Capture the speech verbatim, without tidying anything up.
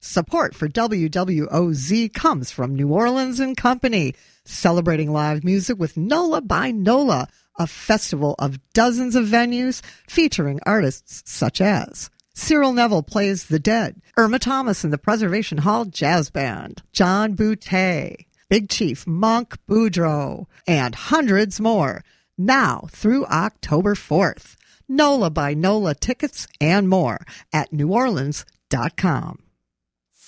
Support for W W O Z comes from New Orleans and Company, celebrating live music with NOLA by NOLA, a festival of dozens of venues featuring artists such as Cyril Neville plays The Dead, Irma Thomas and the Preservation Hall Jazz Band, John Boutte, Big Chief Monk Boudreaux, and hundreds more, now through October fourth. NOLA by NOLA tickets and more at new orleans dot com.